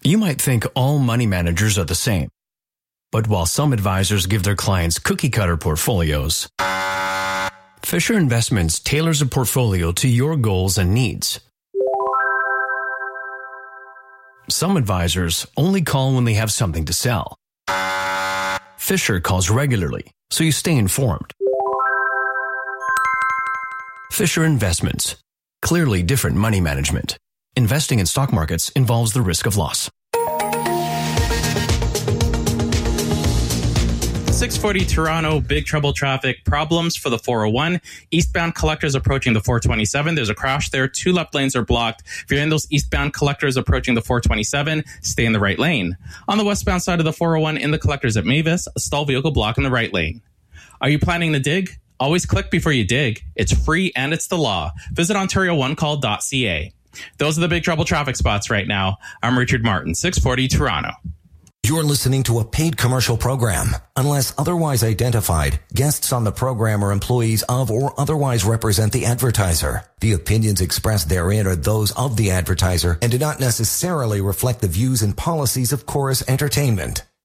You might think all money managers are the same. But while some advisors give their clients cookie-cutter portfolios, Fisher Investments tailors a portfolio to your goals and needs. Some advisors only call when they have something to sell. Fisher calls regularly, so you stay informed. Fisher Investments. Clearly different money management. Investing in stock markets involves the risk of loss. 640 Toronto, big trouble traffic problems for the 401. Eastbound collectors approaching the 427. There's a crash there. 2 left lanes are blocked. If you're in those eastbound collectors approaching the 427, stay in the right lane. On the westbound side of the 401 in the collectors at Mavis, a stalled vehicle block in the right lane. Are you planning to dig? Always click before you dig. It's free and it's the law. Visit OntarioOneCall.ca. Those are the big trouble traffic spots right now. I'm Richard Martin, 640 Toronto. You're listening to a paid commercial program. Unless otherwise identified, guests on the program are employees of or otherwise represent the advertiser. The opinions expressed therein are those of the advertiser and do not necessarily reflect the views and policies of Chorus Entertainment.